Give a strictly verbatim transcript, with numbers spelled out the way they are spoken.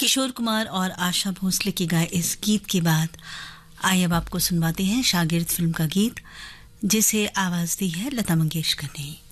किशोर कुमार और आशा भोसले के गाए इस गीत के बाद आइए अब आपको सुनवाते हैं शागिर्द फिल्म का गीत, जिसे आवाज दी है लता मंगेशकर ने।